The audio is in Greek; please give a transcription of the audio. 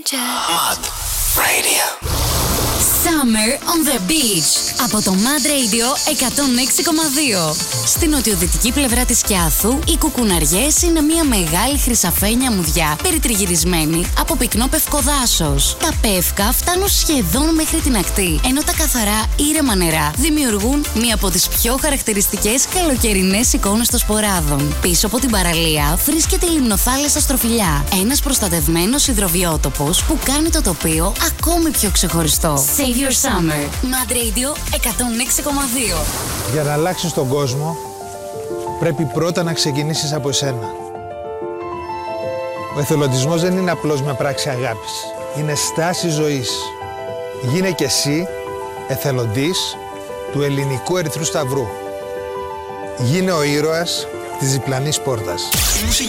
Mad Radio. Summer on the Beach από το Mad Radio 106,2. Στην νοτιοδυτική πλευρά της Κιάθου, οι Κουκουναριές είναι μια μεγάλη χρυσαφένια μουδιά περιτριγυρισμένη από πυκνό πευκοδάσος. Τα πεύκα φτάνουν σχεδόν μέχρι την ακτή, ενώ τα καθαρά ήρεμα νερά δημιουργούν μία από τις πιο χαρακτηριστικές καλοκαιρινές εικόνες των Σποράδων. Πίσω από την παραλία βρίσκεται η λιμνοθάλασσα Στροφιλιά, ένας προστατευμένος υδροβιότοπος που κάνει το τοπίο ακόμη πιο ξεχωριστό. Save your summer. Mad Radio 106,2. Για να αλλάξεις τον κόσμο, πρέπει πρώτα να ξεκινήσεις από εσένα. Ο εθελοντισμός δεν είναι απλώς μια πράξη αγάπης. Είναι στάση ζωής. Γίνε κι εσύ εθελοντής του Ελληνικού Ερυθρού Σταυρού. Γίνε ο ήρωας της διπλανής πόρτας.